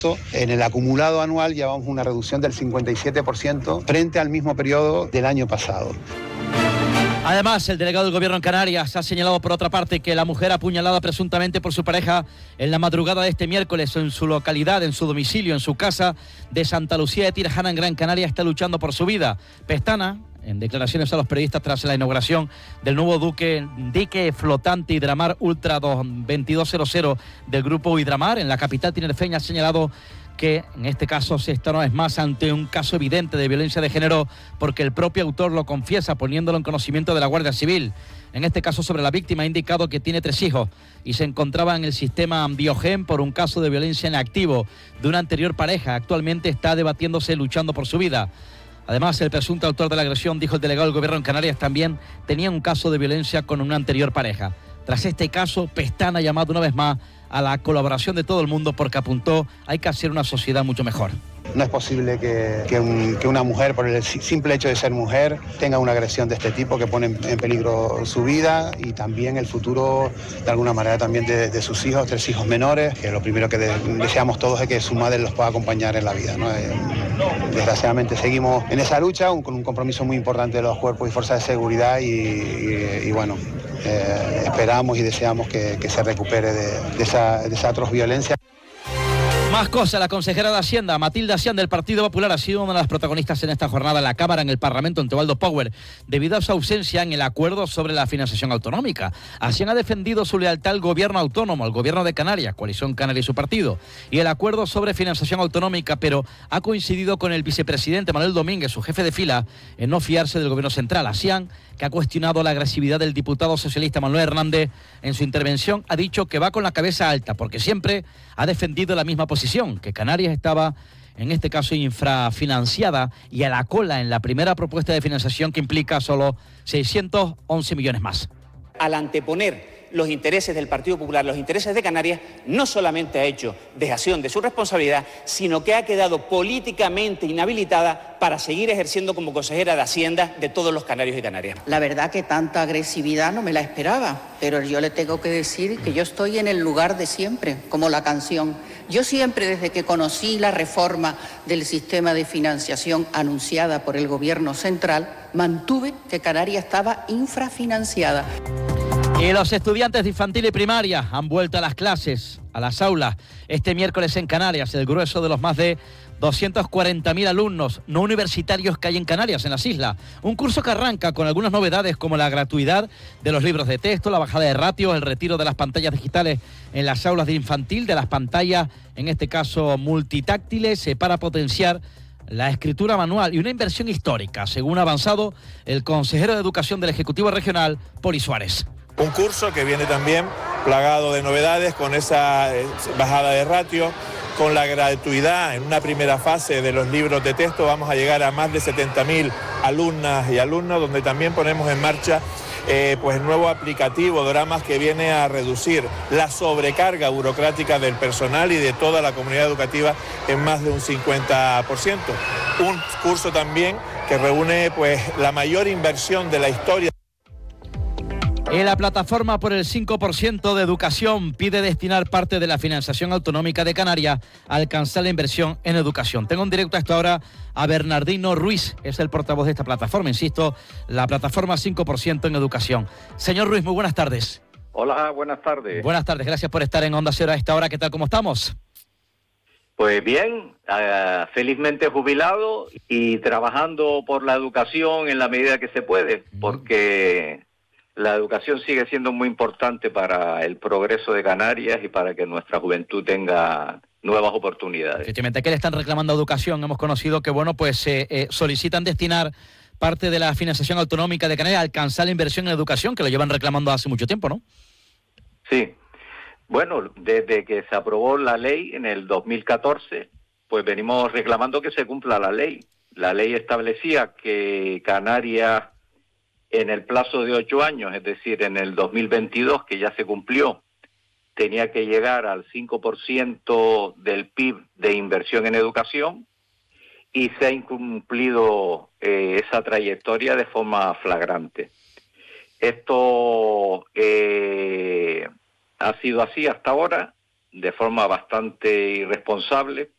En el acumulado anual llevamos una reducción del 57% frente al mismo periodo del año pasado. Además, el delegado del Gobierno en Canarias ha señalado por otra parte que la mujer apuñalada presuntamente por su pareja en la madrugada de este miércoles en su localidad, en su domicilio, en su casa de Santa Lucía de Tirajana, en Gran Canaria, está luchando por su vida. Pestana, en declaraciones a los periodistas tras la inauguración del nuevo dique flotante Hidramar Ultra 2200 del grupo Hidramar en la capital tinerfeña, ha señalado que en este caso se está una vez más ante un caso evidente de violencia de género porque el propio autor lo confiesa poniéndolo en conocimiento de la Guardia Civil. En este caso sobre la víctima ha indicado que tiene 3 hijos y se encontraba en el sistema Biogen por un caso de violencia en activo de una anterior pareja. Actualmente está debatiéndose luchando por su vida. Además, el presunto autor de la agresión, dijo el delegado del Gobierno en Canarias, también tenía un caso de violencia con una anterior pareja. Tras este caso, Pestana ha llamado una vez más a la colaboración de todo el mundo porque apuntó, hay que hacer una sociedad mucho mejor. No es posible que una mujer, por el simple hecho de ser mujer, tenga una agresión de este tipo que pone en peligro su vida y también el futuro, de alguna manera, también de sus hijos, 3 hijos menores, que lo primero que deseamos todos es que su madre los pueda acompañar en la vida, ¿no? Desgraciadamente seguimos en esa lucha, con un compromiso muy importante de los cuerpos y fuerzas de seguridad y bueno, esperamos y deseamos que se recupere de esa atroz violencia. Más cosas, la consejera de Hacienda, Matilde Asián, del Partido Popular, ha sido una de las protagonistas en esta jornada en la Cámara, en el Parlamento, en Teobaldo Power, debido a su ausencia en el acuerdo sobre la financiación autonómica. Asián ha defendido su lealtad al gobierno autónomo, al gobierno de Canarias, Coalición Canaria y su partido, y el acuerdo sobre financiación autonómica, pero ha coincidido con el vicepresidente Manuel Domínguez, su jefe de fila, en no fiarse del gobierno central. Asián, que ha cuestionado la agresividad del diputado socialista Manuel Hernández en su intervención, ha dicho que va con la cabeza alta, porque siempre ha defendido la misma posición, que Canarias estaba, en este caso, infrafinanciada y a la cola en la primera propuesta de financiación que implica solo 611 millones más. Al anteponer los intereses del Partido Popular, los intereses de Canarias, no solamente ha hecho dejación de su responsabilidad, sino que ha quedado políticamente inhabilitada para seguir ejerciendo como consejera de Hacienda de todos los canarios y canarias. La verdad que tanta agresividad no me la esperaba, pero yo le tengo que decir que yo estoy en el lugar de siempre, como la canción. Yo siempre, desde que conocí la reforma del sistema de financiación anunciada por el Gobierno central, mantuve que Canarias estaba infrafinanciada. Y los estudiantes de infantil y primaria han vuelto a las clases, a las aulas, este miércoles en Canarias, el grueso de los más de 240.000 alumnos no universitarios que hay en Canarias, en las islas. Un curso que arranca con algunas novedades como la gratuidad de los libros de texto, la bajada de ratios, el retiro de las pantallas digitales en las aulas de infantil, de las pantallas, en este caso multitáctiles, para potenciar la escritura manual y una inversión histórica, según ha avanzado el consejero de Educación del Ejecutivo Regional, Poli Suárez. Un curso que viene también plagado de novedades, con esa bajada de ratio, con la gratuidad en una primera fase de los libros de texto. Vamos a llegar a más de 70.000 alumnas y alumnos, donde también ponemos en marcha pues el nuevo aplicativo Dramas, que viene a reducir la sobrecarga burocrática del personal y de toda la comunidad educativa en más de un 50%. Un curso también que reúne pues la mayor inversión de la historia. La plataforma por el 5% de educación pide destinar parte de la financiación autonómica de Canarias a alcanzar la inversión en educación. Tengo en directo a esta hora a Bernardino Ruiz, es el portavoz de esta plataforma, insisto, la plataforma 5% en educación. Señor Ruiz, muy buenas tardes. Hola, buenas tardes. Buenas tardes, gracias por estar en Onda Cero a esta hora. ¿Qué tal, cómo estamos? Pues bien, felizmente jubilado y trabajando por la educación en la medida que se puede, porque la educación sigue siendo muy importante para el progreso de Canarias y para que nuestra juventud tenga nuevas oportunidades. Efectivamente, ¿qué le están reclamando a educación? Hemos conocido que, bueno, pues solicitan destinar parte de la financiación autonómica de Canarias a alcanzar la inversión en educación, que lo llevan reclamando hace mucho tiempo, ¿no? Sí. Bueno, desde que se aprobó la ley en el 2014, pues venimos reclamando que se cumpla la ley. La ley establecía que Canarias, en el plazo de 8 años, es decir, en el 2022, que ya se cumplió, tenía que llegar al 5% del PIB de inversión en educación, y se ha incumplido esa trayectoria de forma flagrante. Esto ha sido así hasta ahora, de forma bastante irresponsable,